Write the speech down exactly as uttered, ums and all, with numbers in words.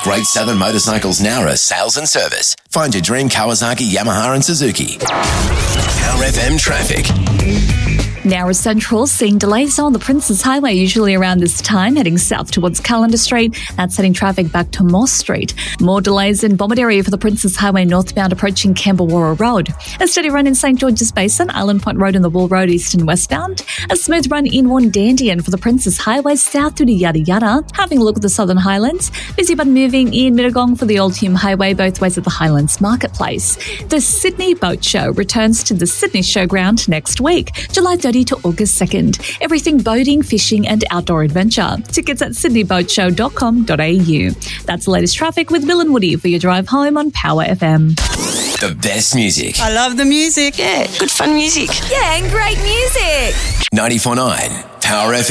Great Southern Motorcycles Nowra Sales and Service. Find your dream Kawasaki, Yamaha and Suzuki. Power F M traffic. Nowra Central seeing delays on the Princes Highway, usually around this time, heading south towards Calendar Street. That's heading traffic back to Moss Street. More delays in Bombard area for the Princes Highway northbound approaching Camberwarra Road. A steady run in St George's Basin, Island Point Road and the Wall Road east and westbound. A smooth run in Wandandian for the Princes Highway south through to Yada Yada. Having a look at the Southern Highlands. Busy but moving in Mittagong for the Old Hume Highway, both ways at the Highlands Marketplace. The Sydney Boat Show returns to the Sydney Showground next week, July thirtieth to August second. Everything boating, fishing and outdoor adventure. Tickets at sydney boat show dot com dot a u. That's the latest traffic with Bill and Woody for your drive home on Power F M. The best music. I love the music. Yeah, good fun music. Yeah, and great music. ninety-four point nine Power F M.